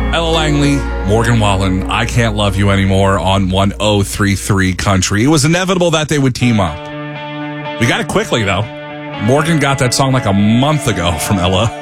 Ella Langley, Morgan Wallen, I Can't Love You Anymore on 1033 Country. It was inevitable that they would team up. We got it quickly, though. Morgan got that song like a month ago from Ella.